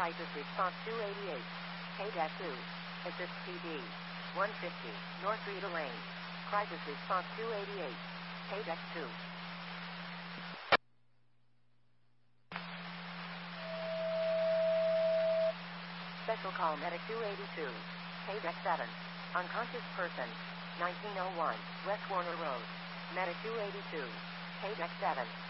Crisis Response 288. K-2. Assist PD. 150. North Rita Lane. Crisis Response 288. K-2. Special Call Medic 282. K-7. Unconscious person. 1901. West Warner Road. Medic 282. K-7.